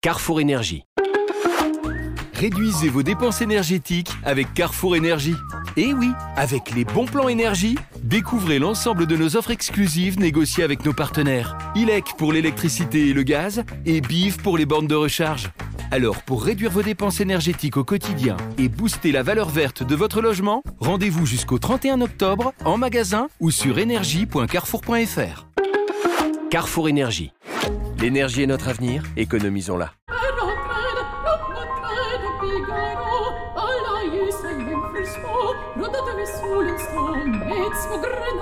Carrefour Énergie. Réduisez vos dépenses énergétiques avec Carrefour Énergie. Et oui, avec les bons plans énergie, découvrez l'ensemble de nos offres exclusives négociées avec nos partenaires. ILEC pour l'électricité et le gaz et BIF pour les bornes de recharge. Alors, pour réduire vos dépenses énergétiques au quotidien et booster la valeur verte de votre logement, rendez-vous jusqu'au 31 octobre en magasin ou sur énergie.carrefour.fr. Carrefour Énergie. L'énergie est notre avenir, économisons-la. Alla ljus en jungfrus små, roddat över solens stånd med små gröna